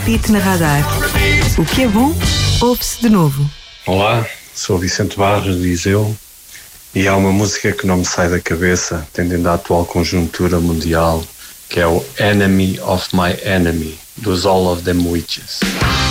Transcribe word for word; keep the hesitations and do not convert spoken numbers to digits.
Repite na Radar. O que é bom, ouve-se de novo. Olá, sou Vicente Barros, diz eu, e há uma música que não me sai da cabeça, tendendo à atual conjuntura mundial, que é o Enemy of My Enemy, dos All of Them Witches.